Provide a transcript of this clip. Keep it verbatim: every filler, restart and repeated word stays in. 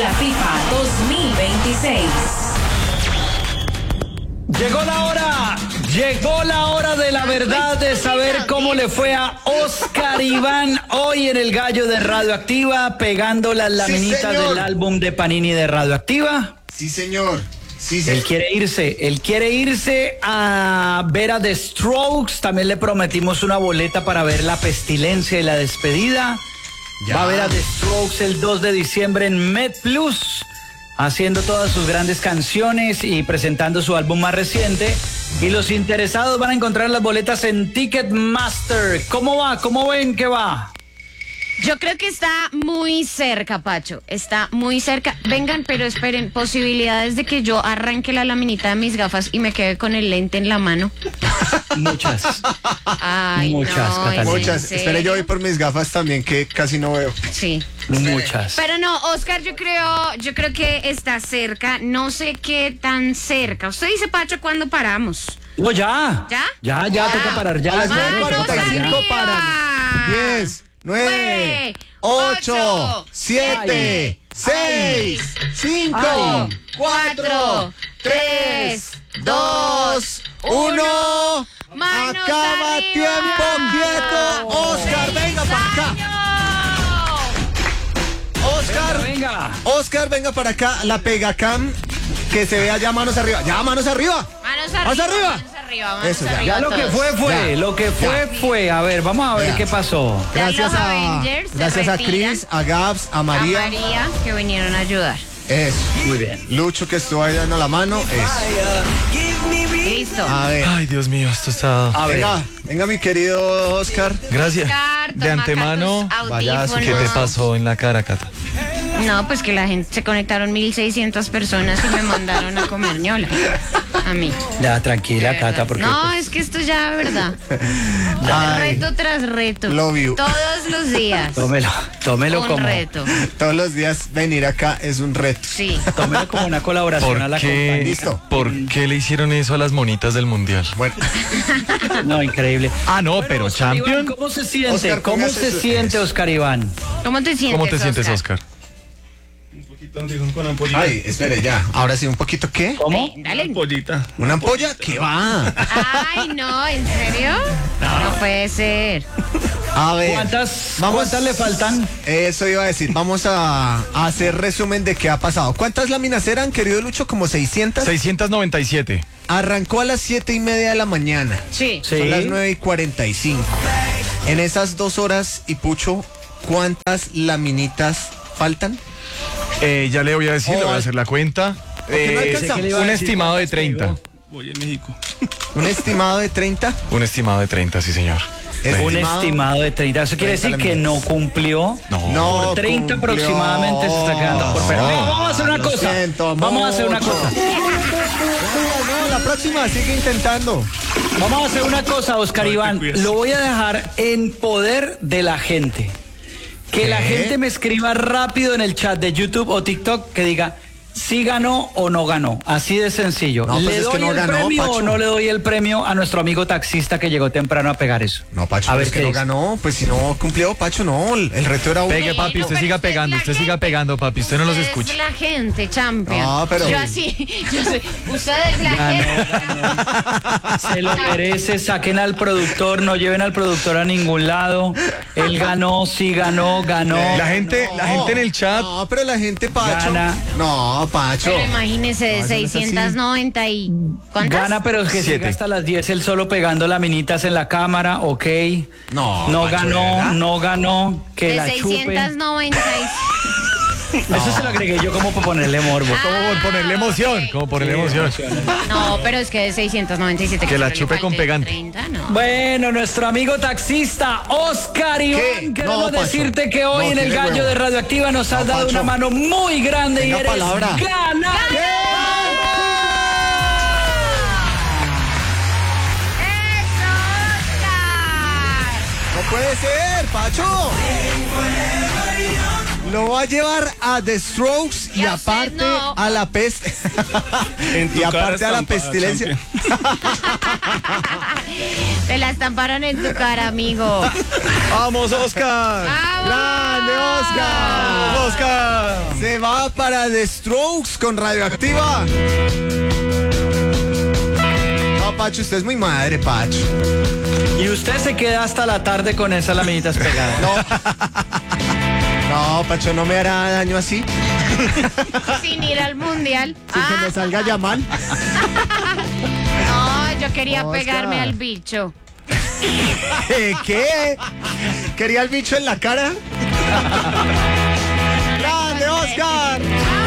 la FIFA dos mil veintiséis. Llegó la hora, llegó la hora de la verdad, de saber cómo le fue a Oscar Iván hoy en el Gallo de Radioactiva, pegando las laminitas sí, del álbum de Panini de Radioactiva. Sí, señor. Sí, sí. Él quiere irse, él quiere irse a ver a The Strokes. También le prometimos una boleta para ver La Pestilencia y la Despedida. Ya. Va a ver a The Strokes el dos de diciembre en MedPlus, haciendo todas sus grandes canciones y presentando su álbum más reciente. Y los interesados van a encontrar las boletas en Ticketmaster. ¿Cómo va? ¿Cómo ven que va? Yo creo que está muy cerca, Pacho. Está muy cerca. Vengan, pero esperen, posibilidades de que yo arranque la laminita de mis gafas y me quede con el lente en la mano. Muchas. Ay, Muchas, no, Catalina. Muchas. Espere, yo voy por mis gafas también, que casi no veo. Sí. Muchas. Pero no, Oscar, yo creo, yo creo que está cerca. No sé qué tan cerca. Usted dice, Pacho, ¿cuándo paramos? No, ya. ¿Ya? Ya, ya, Ah. toca parar. Ya. A las ya, nueve toca cuarenta y parar, ya. cinco paran. diez, nueve, ocho, siete, seis, cinco, cuatro, tres, dos, uno. Manos Acaba arriba. tiempo quieto. Oscar, venga para acá. Oscar, Venga. Oscar, venga para acá. La Pegacam, que se vea ya manos arriba. Ya manos arriba. Manos arriba. Manos arriba. Manos arriba. Manos Eso, ya. arriba Ya lo que todos. fue, fue. Ya. Lo que fue, Ya. fue. A ver, vamos a ver Ya. qué pasó. Ya Gracias los a, Avengers se gracias a retiran. Chris, a Gabs, a María. A María, que vinieron a ayudar. Eso. Muy bien. Lucho, que estuvo ahí dando la mano. Eso. Listo. A ver. Ay, Dios mío, esto está... A ver. Venga, venga, mi querido Oscar. Gracias. Oscar, De toma antemano, acá tus payaso, audífonos. ¿qué te pasó en la cara, Cata? No, pues que la gente, se conectaron mil seiscientas personas y me mandaron a comer ñola. A mí. Ya, tranquila, Cata, porque... No, pues, es que esto ya, ¿verdad? Ay, Reto tras reto. love you. Todos los días. Tómelo, tómelo Un como... reto. todos los días venir acá es un reto. Sí. Tómelo como una colaboración a ¿Por la qué, compañía. Listo. ¿Por qué le hicieron eso a las monitas del mundial? Bueno, No, increíble. Ah, no, pero Oscar Iván, Champion. ¿cómo se siente? Oscar, ¿Cómo póngase se su- siente, eso. Oscar Iván? ¿Cómo te sientes, ¿Cómo te sientes, Oscar? ay, espere ya. Ahora sí, un poquito, ¿qué? ¿Cómo? Ven, dale. ¿Una ampolla? ¿Qué va? Ay, no, ¿en serio? No puede ser. A ver. ¿Cuántas, ¿Cuántas le faltan? Eso iba a decir. Vamos a, a hacer resumen de qué ha pasado. ¿Cuántas láminas eran, querido Lucho? ¿Como seiscientas? seiscientos noventa y siete. Arrancó a las siete y media de la mañana. Sí. Sí. Son las nueve y cuarenta y cinco. En esas dos horas, y Pucho, ¿cuántas laminitas faltan? Eh, ya le voy a decir, le voy a hacer la cuenta. Porque no Eh, alcanzamos. le iba a un decir estimado de cuántas treinta. pegó. Voy a México. ¿Un estimado de treinta? Un estimado de treinta, sí, señor. Un estimado de treinta. Eso quiere decir que no cumplió. No. No. Por treinta cumplió. aproximadamente se está quedando por fuera. No, vamos a hacer una Lo cosa. siento Vamos a hacer una mucho. cosa. No, la próxima sigue intentando. Vamos a hacer una cosa, Oscar Ay, te Iván. cuidas. Lo voy a dejar en poder de la gente. Que la ¿Qué? gente me escriba rápido en el chat de YouTube o TikTok que diga si ganó o no ganó. Así de sencillo. No, pues ¿Le es doy que no el ganó, premio Pacho. o no le doy el premio a nuestro amigo taxista que llegó temprano a pegar eso? No, Pacho, a pero ver es que qué no dice. ganó. Pues si no cumplió, Pacho, no. El, el reto era uno. Pegue, papi, usted Bueno, siga pero pegando, usted usted es la siga gente. pegando, papi, usted no los Ustedes escucha. la gente, champion. No, pero- Yo así, yo soy. Ustedes la gente. Se lo merece, saquen al productor, no lleven al productor a ningún lado. Él ganó, sí ganó, ganó. La gente, la gente en el chat. No, pero la gente, Pacho. Gana. No, Pacho. Pero imagínese de No, eso no es así. seiscientos noventa y... ¿Cuántas? Gana, pero es que Siete. sigue hasta las diez él solo pegando laminitas en la cámara, ok. No, No Pacho, ganó, ¿verdad? no ganó, que De la chupe. seiscientos noventa y... Eso se lo agregué yo como para ponerle morbo. Ah, Como por ponerle emoción, ok. como ponerle emoción. No, pero es que de seiscientos noventa y siete... Que la solo le chupe con falte pegante. treinta, no. Bueno, nuestro amigo taxista Oscar Iván, ¿Qué? queremos No, Pacho. decirte que hoy No, en el tiene Gallo huevo. de Radioactiva nos has No, dado Pacho. una mano muy grande y Tenga eres palabra. ganador. ¡Eso, Oscar! No puede ser, Pacho. Lo va a llevar a The Strokes y, Y a usted aparte no. a la peste. En tu y cara aparte a la estampada, pestilencia. champion. Te la estamparon en tu cara, amigo. ¡Vamos, Oscar! ¡Vamos! ¡Grande, Oscar! ¡Vamos, Oscar! Se va para The Strokes con Radioactiva. No, Pacho, usted es muy madre, Pacho. Y usted se queda hasta la tarde con esas laminitas pegadas. No. No, Pacho, no me hará daño así. Sin ir al mundial. Sin que me salga ya mal. No, yo quería Oscar. pegarme al bicho. ¿Qué? ¿Quería el bicho en la cara? ¡Grande, Oscar!